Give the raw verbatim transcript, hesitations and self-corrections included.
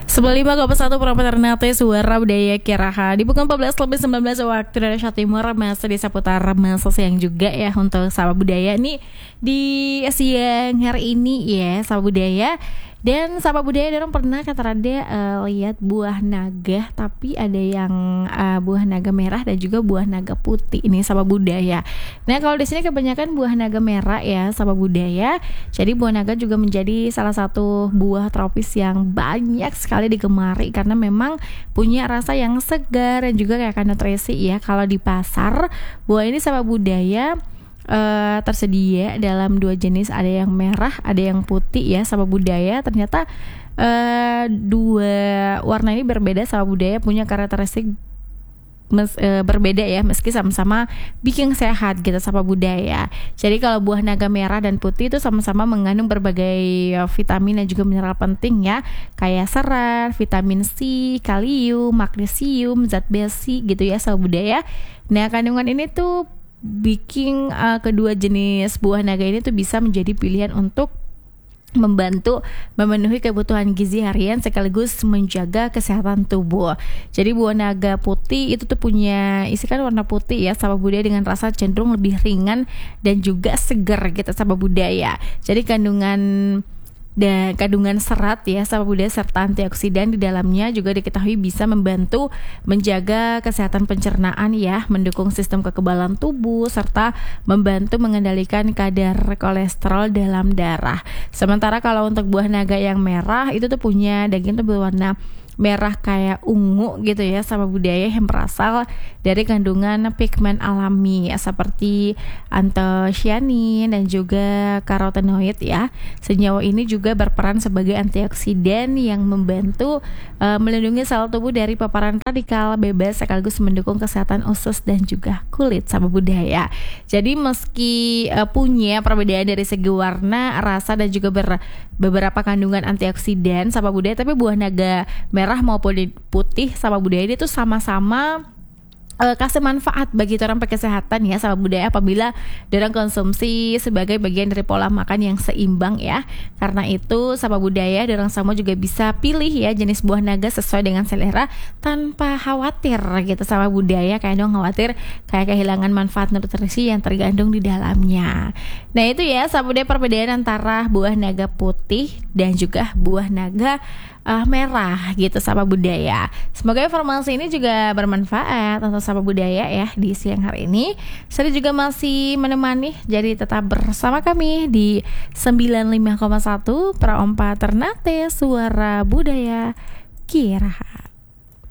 sembilan puluh lima koma satu Pramuka Ternate Suara Budaya Kiraha. Di pukul empat belas lebih sembilan belas waktu Indonesia Timur, masih di seputar masa siang juga ya untuk Sapa Budaya nih di siang hari ini ya, Sapa Budaya. Dan Sapa Budaya dorong pernah kata Rada uh, lihat buah naga, tapi ada yang uh, buah naga merah dan juga buah naga putih. Ini Sapa Budaya. Nah, kalau di sini kebanyakan buah naga merah ya, Sapa Budaya. Jadi buah naga juga menjadi salah satu buah tropis yang banyak sekali digemari karena memang punya rasa yang segar dan juga kayak nutrisi ya. Kalau di pasar, buah ini Sapa Budaya Uh, tersedia dalam dua jenis, ada yang merah, ada yang putih ya. Sapa Budaya ternyata uh, dua warna ini berbeda. Sapa Budaya punya karakteristik mes, uh, berbeda ya, meski sama-sama bikin sehat gitu Sapa Budaya. Jadi kalau buah naga merah dan putih itu sama-sama mengandung berbagai uh, vitamin dan juga mineral penting ya, kayak serat, vitamin C, kalium, magnesium, zat besi gitu ya Sapa Budaya. Nah, kandungan ini tuh bikin uh, kedua jenis buah naga ini tuh bisa menjadi pilihan untuk membantu memenuhi kebutuhan gizi harian sekaligus menjaga kesehatan tubuh. Jadi buah naga putih itu tuh punya isi kan warna putih ya Sapa Budaya, dengan rasa cenderung lebih ringan dan juga segar gitu Sapa Budaya. Jadi kandungan dan kandungan serat ya Sapa Budaya serta antioksidan di dalamnya juga diketahui bisa membantu menjaga kesehatan pencernaan ya, mendukung sistem kekebalan tubuh serta membantu mengendalikan kadar kolesterol dalam darah. Sementara kalau untuk buah naga yang merah itu tuh punya daging tuh berwarna merah kayak ungu gitu ya Sapa Budaya, yang berasal dari kandungan pigmen alami ya, seperti antosianin dan juga karotenoid ya. Senyawa ini juga berperan sebagai antioksidan yang membantu uh, melindungi sel tubuh dari paparan radikal bebas sekaligus mendukung kesehatan usus dan juga kulit Sapa Budaya. Jadi meski uh, punya perbedaan dari segi warna, rasa dan juga ber, beberapa kandungan antioksidan Sapa Budaya, tapi buah naga merah merah maupun putih Sapa Budaya ini tuh sama-sama uh, kasih manfaat bagi orang kesehatan ya Sapa Budaya, apabila dorang konsumsi sebagai bagian dari pola makan yang seimbang ya. Karena itu Sapa Budaya dorang semua juga bisa pilih ya jenis buah naga sesuai dengan selera tanpa khawatir gitu Sapa Budaya, kayak dong khawatir kayak kehilangan manfaat nutrisi yang tergandung di dalamnya. Nah itu ya Sapa Budaya perbedaan antara buah naga putih dan juga buah naga Uh, merah gitu Sapa Budaya. Semoga informasi ini juga bermanfaat untuk Sapa Budaya ya di siang hari ini. Saya juga masih menemani, jadi tetap bersama kami di sembilan puluh lima koma satu Pramuka Ternate Suara Budaya Kiraha.